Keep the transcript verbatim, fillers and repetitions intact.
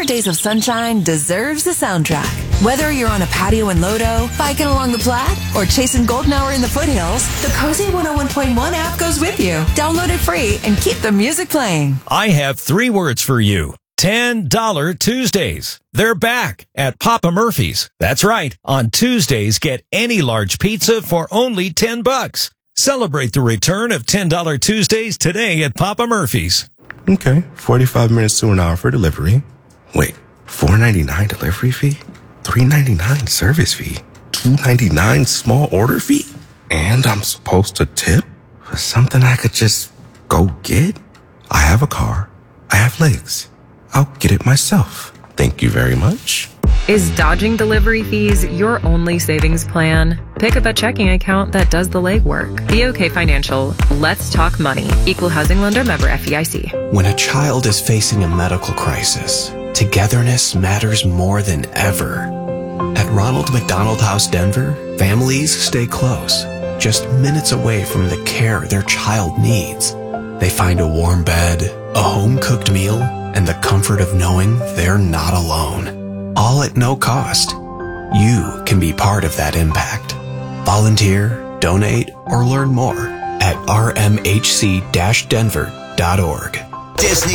your days of sunshine deserves a soundtrack. Whether you're on a patio in Lodo, biking along the Platte, or chasing golden hour in the foothills, the Cozy one oh one point one app goes with you. Download it free and keep the music playing. I have three words for you. ten dollar Tuesdays. They're back at Papa Murphy's. That's right. On Tuesdays, get any large pizza for only ten bucks. Celebrate the return of ten dollar Tuesdays today at Papa Murphy's. Okay, forty-five minutes to an hour for delivery. Wait, four ninety-nine delivery fee? three ninety-nine service fee? two ninety-nine small order fee? And I'm supposed to tip for something I could just go get? I have a car. I have legs. I'll get it myself. Thank you very much. Is dodging delivery fees your only savings plan? Pick up a checking account that does the legwork. B O K Financial. Let's talk money. Equal housing lender, member F D I C. When a child is facing a medical crisis, togetherness matters more than ever. At Ronald McDonald House Denver, families stay close, just minutes away from the care their child needs. They find a warm bed, a home-cooked meal, and the comfort of knowing they're not alone. All at no cost. You can be part of that impact. Volunteer, donate, or learn more at r m h c dash denver dot org. Disney